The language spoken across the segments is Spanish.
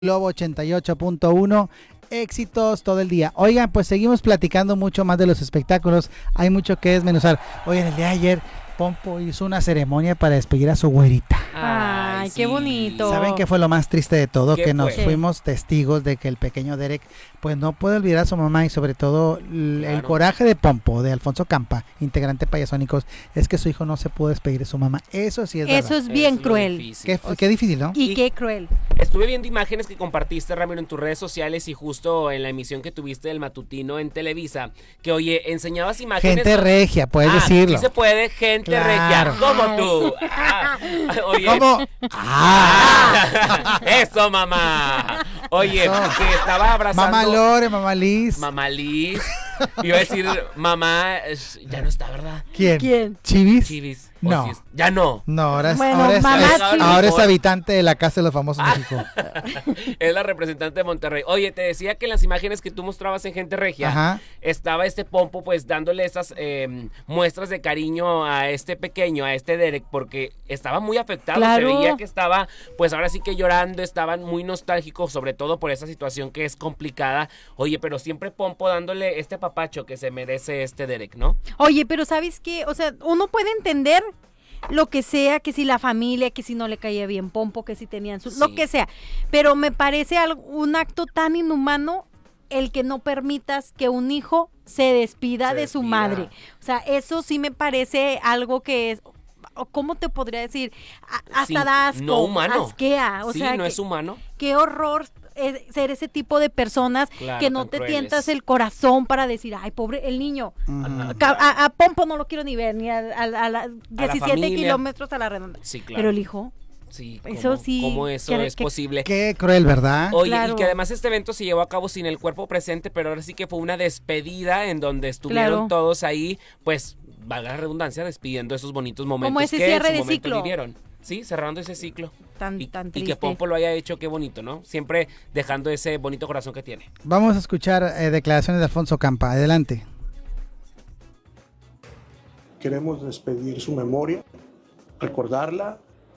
Globo 88.1, éxitos todo el día. Oigan, pues seguimos platicando mucho más de los espectáculos, hay mucho que desmenuzar. Oigan, el día de ayer Pompo hizo una ceremonia para despedir a su güerita. Ay, sí. qué bonito. ¿Saben qué fue lo más triste de todo? ¿Qué Que nos fue? fuimos testigos de que el pequeño Derek pues no puede olvidar a su mamá, y sobre todo el Claro. coraje de Pompo, de Alfonso Campa, integrante de Payasónicos, es que su hijo no se pudo despedir de su mamá. Eso sí es Eso verdad. es bien Es lo cruel. difícil. Qué difícil, ¿no? Y qué cruel. Estuve viendo imágenes que compartiste, Ramiro, en tus redes sociales y justo en la emisión que tuviste del matutino en Televisa, que oye, enseñabas imágenes. Gente regia, puedes decirlo. Sí se puede, gente Claro. regia, como tú. Oye, ¿Cómo? eso, mamá. Oye, Eso. que estaba abrazando. Mamá Lore, mamá Liz. Mamá Liz. Iba a decir, mamá, ya no está, ¿verdad? ¿Quién? ¿Chivis? Chivis. No. Osis. Ya no. No, ahora es, Bueno, ahora es, mamá es- Chivis. ahora es habitante de la Casa de los Famosos México. Es la representante de Monterrey. Oye, te decía que en las imágenes que tú mostrabas en Gente Regia, Ajá. estaba este Pompo pues dándole esas muestras de cariño a este pequeño, a este Derek, porque estaba muy afectado. Claro. Se veía que estaba, pues ahora sí que llorando, estaban muy nostálgicos, sobre todo por esa situación que es complicada. Oye, pero siempre Pompo dándole este apapacho que se merece este Derek, ¿no? Oye, pero ¿sabes qué? O sea, uno puede entender lo que sea, que si la familia, que si no le caía bien Pompo, que si tenían Sí. lo que sea. Pero me parece un acto tan inhumano el que no permitas que un hijo se despida Se de su despida. madre. O sea, eso sí me parece algo que es, ¿cómo te podría decir? Hasta Sí, da asco, no humano. asquea. O Sí, sea, no que- es humano. qué horror ser ese tipo de personas Claro, que no tan te crueles. tientas el corazón para decir, ay, pobre el niño. Ujú. A Pompo no lo quiero ni ver, ni a 17 familia. kilómetros a la redonda. Sí, claro. Pero el hijo, Sí, Eso sí, ¿cómo eso que- es posible? Qué cruel, ¿verdad? Oye, Claro. y que además este evento se llevó a cabo sin el cuerpo presente, pero ahora sí que fue una despedida en donde estuvieron Claro. todos ahí, pues, valga la redundancia, despidiendo esos bonitos momentos ese que cierre en de su momento ciclo. vivieron. Sí, cerrando ese ciclo. tan Y triste. que Pompo lo haya hecho, qué bonito, ¿no? Siempre dejando ese bonito corazón que tiene. Vamos a escuchar declaraciones de Alfonso Campa. Adelante. Queremos despedir su memoria, recordarla.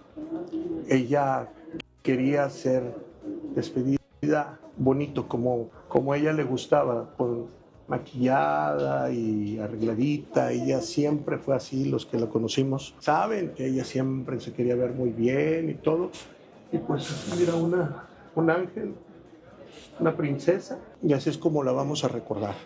Ella quería ser despedida bonito, como a ella le gustaba, con maquillada y arregladita. Ella siempre fue así, los que la conocimos saben que ella siempre se quería ver muy bien y todo. Y pues era un ángel, una princesa, y así es como la vamos a recordar.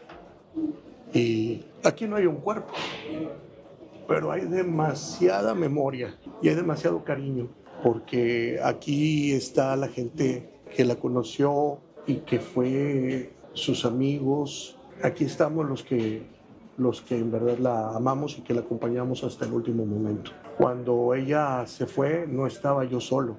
Y aquí no hay un cuerpo, pero hay demasiada memoria y hay demasiado cariño, porque aquí está la gente que la conoció y que fue sus amigos. Aquí estamos los que en verdad la amamos y que la acompañamos hasta el último momento. Cuando ella se fue, no estaba yo solo.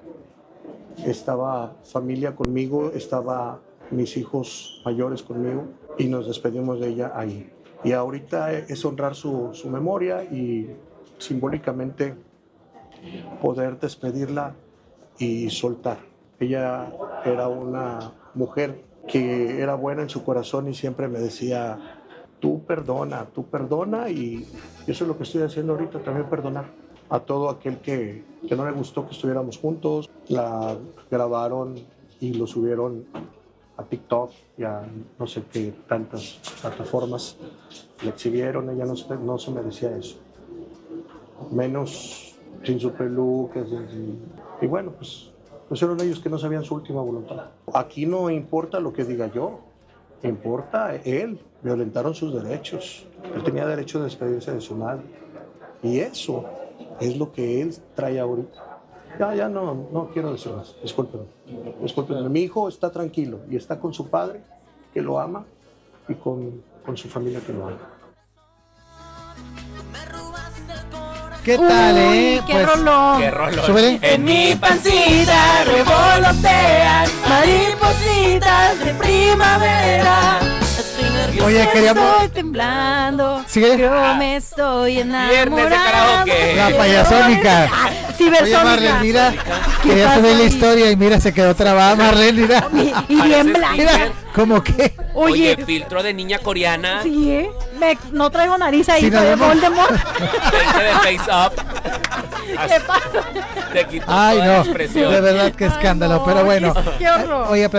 Estaba familia conmigo, estaba mis hijos mayores conmigo y nos despedimos de ella ahí. Y ahorita es honrar su memoria y simbólicamente poder despedirla y soltar. Ella era una mujer que era buena en su corazón y siempre me decía, tú perdona, y eso es lo que estoy haciendo ahorita, también perdonar a todo aquel que no le gustó que estuviéramos juntos. La grabaron y lo subieron a TikTok y a no sé qué tantas plataformas. La exhibieron, ella no se merecía eso. Menos sin su peluca. Y bueno, pues eran ellos que no sabían su última voluntad. Aquí no importa lo que diga yo, importa él. Violentaron sus derechos. Él tenía derecho de despedirse de su madre. Y eso es lo que él trae ahorita. Ya no quiero decir más. Discúlpenme. Mi hijo está tranquilo y está con su padre, que lo ama, y con su familia, que lo ama. ¿Qué tal, Uy, qué rolón. ¡Qué rolón! Súbele. En mi pancita revolotean maripositas de primavera. Estoy nerviosa, Oye, queríamos- estoy temblando. Sigue. Yo me estoy enamorando. Viernes de karaoke. La payasónica. Sí, Oye, versónica. Marlene, mira, ¿Qué quería pasa subir la ahí? historia y mira, se quedó trabada Marlene, mira. Y bien Pareces blanca. Mira, ¿cómo que? Oye, Oye, filtro de niña coreana. sí, no traigo nariz ahí, Si nos soy de vemos- Voldemort. Te hice de face up. ¿Qué pasa? Te quitó Ay, toda la no, expresión. de verdad que Ay, escándalo, no, pero bueno. qué horror. Oye,